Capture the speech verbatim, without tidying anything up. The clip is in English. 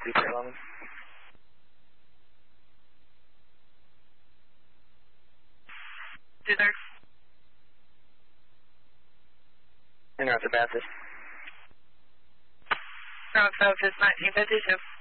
Super eleven. Two thirds. Interrupt the passage. Interrupt focus nineteen fifty-two.